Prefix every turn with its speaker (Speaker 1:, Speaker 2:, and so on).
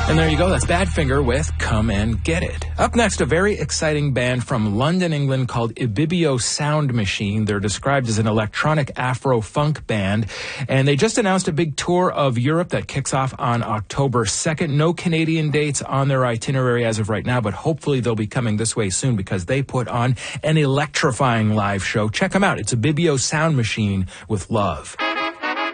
Speaker 1: And there you go. That's Badfinger with Come and Get It. Up next, a very exciting band from London, England called Ibibio Sound Machine. They're described as an electronic Afro-funk band. And they just announced a big tour of Europe that kicks off on October 2nd. No Canadian dates on their itinerary as of right now, but hopefully they'll be coming this way soon because they put on an electrifying live show. Check them out. It's Ibibio Sound Machine with Love.